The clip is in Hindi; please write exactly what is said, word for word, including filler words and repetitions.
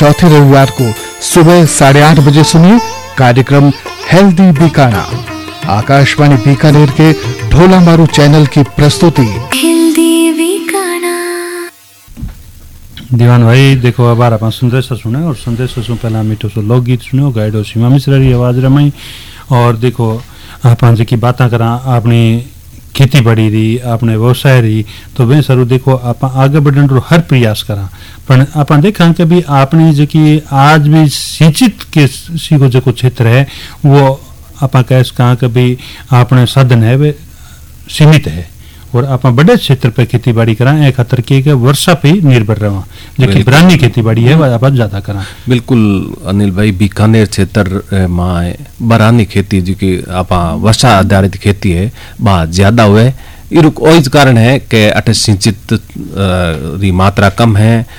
चौथे रविवार को सुबह साढ़े आठ बजे सुनिए कार्यक्रम हेल्दी बीकाना। आकाशवाणी बीकानेर के ढोला मारू चैनल की प्रस्तुति। दीवान भाई देखो अब आप संदेश सुने और संदेश सुन पहला मीठो सो लोकगीत सुनो गाइडो सीमा मिश्रा री आवाज रमाई। और देखो आप जी बात करा अपनी खेती बाड़ी री अपने व्यवसाय री तो वे सरू देखो आप आगे बढ़ने रो हर प्रयास करा पर आप देखा कि भी आपने जो कि आज भी सिंचित के सी को जो क्षेत्र है वो आप कह कहा कि भी अपने साधन है वे सीमित है और आप बड़े क्षेत्र पे खेती बाड़ी करा एक खातर के वर्षा पे निर्भर रहा लेकिन बरानी खेती बाड़ी है वह आप ज्यादा करा। बिल्कुल अनिल भाई बीकानेर क्षेत्र में बरानी खेती जो कि आप वर्षा आधारित खेती है बहुत ज्यादा हुए इरुक ओइज कारण है कि अटे सिंचित री मात्रा कम है